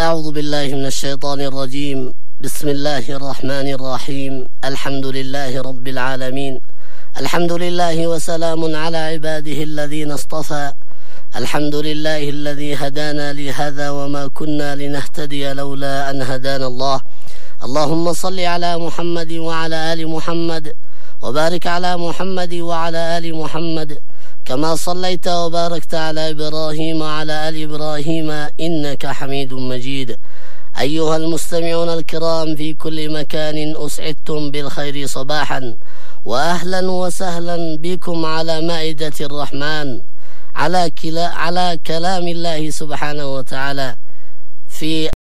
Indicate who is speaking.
Speaker 1: أعوذ بالله من الشيطان الرجيم. بسم الله الرحمن الرحيم. الحمد لله رب العالمين. الحمد لله وسلام على عباده الذين اصطفى. الحمد لله الذي هدانا لهذا وما كنا لنهتدي لولا أن هدانا الله. اللهم صل على محمد وعلى آل محمد، وبارك على محمد وعلى آل محمد كما صليت وباركت على إبراهيم وعلى آل إبراهيم إنك حميد مجيد. أيها المستمعون الكرام في كل مكان، أسعدتم بالخير صباحا، وأهلا وسهلا بكم على مائدة الرحمن، على كلام الله سبحانه وتعالى في